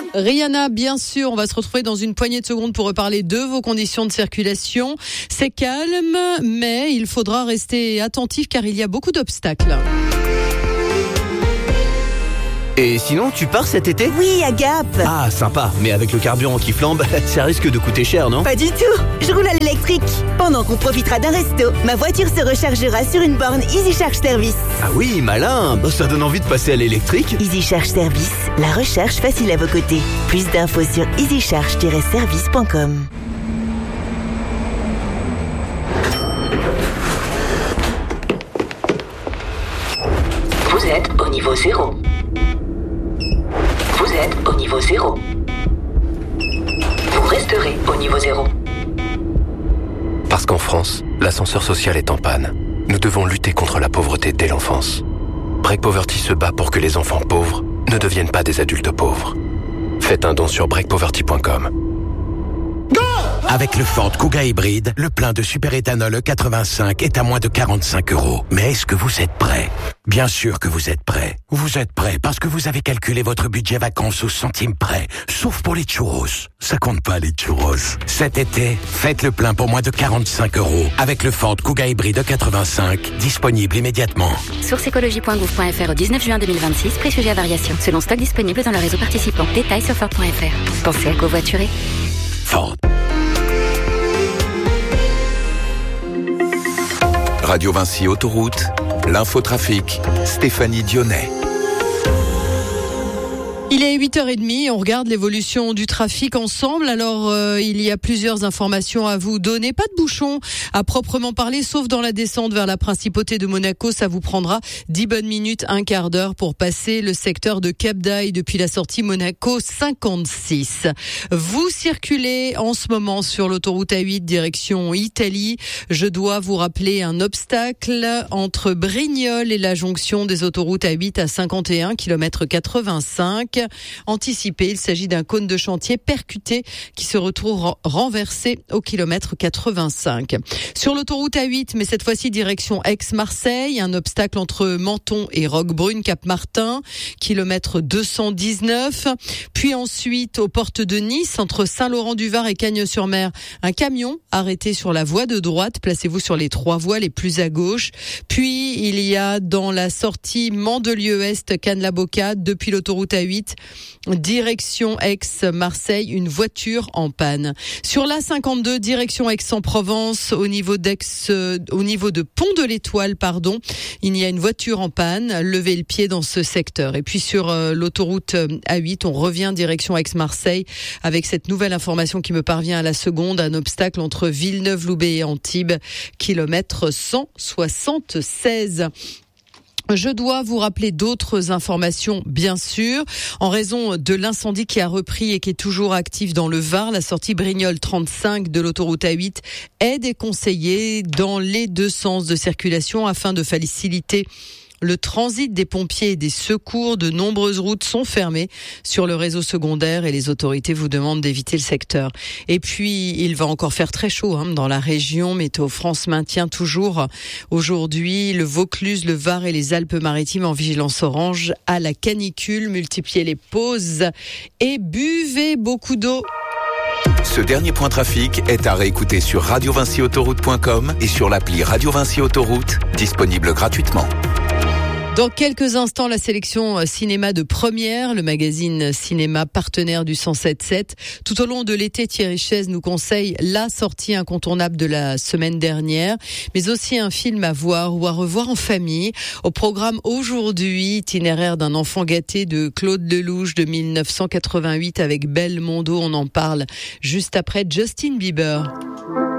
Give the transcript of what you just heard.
Rihanna, bien sûr, on va se retrouver dans une poignée de secondes pour reparler de vos conditions de circulation. C'est calme, mais il faudra rester attentif car il y a beaucoup d'obstacles. Et sinon, tu pars cet été ? Oui, à Gap. Ah, sympa. Mais avec le carburant qui flambe, ça risque de coûter cher, non ? Pas du tout. Je roule à l'électrique. Pendant qu'on profitera d'un resto, ma voiture se rechargera sur une borne Easy Charge Service. Ah oui, malin. Ça donne envie de passer à l'électrique. Easy Charge Service, la recharge facile à vos côtés. Plus d'infos sur easycharge-service.com. Vous êtes au niveau 0. Vous êtes au niveau 0. Vous resterez au niveau 0. Parce qu'en France, l'ascenseur social est en panne. Nous devons lutter contre la pauvreté dès l'enfance. Break Poverty se bat pour que les enfants pauvres ne deviennent pas des adultes pauvres. Faites un don sur breakpoverty.com. Avec le Ford Kuga hybride, le plein de superéthanol E85 est à moins de 45 €. Mais est-ce que vous êtes prêts ? Bien sûr que vous êtes prêts. Vous êtes prêts parce que vous avez calculé votre budget vacances au centime près. Sauf pour les churros. Ça compte pas les churros. Cet été, faites le plein pour moins de 45 € avec le Ford Kuga hybride E85, disponible immédiatement. Source écologie.gouv.fr au 19 juin 2026, prix sujet à variation. Selon stock disponible dans le réseau participant. Détails sur Ford.fr. Pensez à covoiturer. Ford. Radio Vinci Autoroute, l'infotrafic, Stéphanie Dionnet. Il est 8h30, on regarde l'évolution du trafic ensemble. Alors, il y a plusieurs informations à vous donner. Pas de bouchon à proprement parler, sauf dans la descente vers la principauté de Monaco. Ça vous prendra 10 bonnes minutes, un quart d'heure pour passer le secteur de Cap d'Aille depuis la sortie Monaco 56. Vous circulez en ce moment sur l'autoroute A8 direction Italie. Je dois vous rappeler un obstacle entre Brignoles et la jonction des autoroutes A8 à 51 km 85. Anticipé, il s'agit d'un cône de chantier percuté qui se retrouve renversé au kilomètre 85. Sur l'autoroute A8, mais cette fois-ci direction Aix-Marseille, un obstacle entre Menton et Roquebrune-Cap-Martin, kilomètre 219. Puis ensuite, aux portes de Nice, entre Saint-Laurent-du-Var et Cagnes-sur-Mer, un camion arrêté sur la voie de droite. Placez-vous sur les 3 voies les plus à gauche. Puis, il y a dans la sortie Mandelieu-Est, Cannes-la-Bocade, depuis l'autoroute A8, direction Aix-Marseille, une voiture en panne. Sur l'A52, direction Aix-en-Provence, au niveau de Pont de l'Étoile, il y a une voiture en panne. Levez le pied dans ce secteur. Et puis sur l'autoroute A8, on revient direction Aix-Marseille avec cette nouvelle information qui me parvient à la seconde, un obstacle entre Villeneuve-Loubet et Antibes, kilomètre 176. Je dois vous rappeler d'autres informations, bien sûr. En raison de l'incendie qui a repris et qui est toujours actif dans le Var, la sortie Brignoles 35 de l'autoroute A8 est déconseillée dans les 2 sens de circulation afin de faciliter le transit des pompiers et des secours. De nombreuses routes sont fermées sur le réseau secondaire et les autorités vous demandent d'éviter le secteur. Et puis, il va encore faire très chaud dans la région. Météo France maintient toujours aujourd'hui le Vaucluse, le Var et les Alpes-Maritimes en vigilance orange à la canicule. Multipliez les pauses et buvez beaucoup d'eau. Ce dernier point trafic est à réécouter sur radiovinciautoroute.com et sur l'appli Radio Vinci Autoroute, disponible gratuitement. Dans quelques instants, la sélection cinéma de Première, le magazine cinéma partenaire du 107.7. Tout au long de l'été, Thierry Chaise nous conseille la sortie incontournable de la semaine dernière, mais aussi un film à voir ou à revoir en famille. Au programme aujourd'hui, Itinéraire d'un enfant gâté de Claude Lelouch de 1988 avec Belmondo. On en parle juste après Justin Bieber.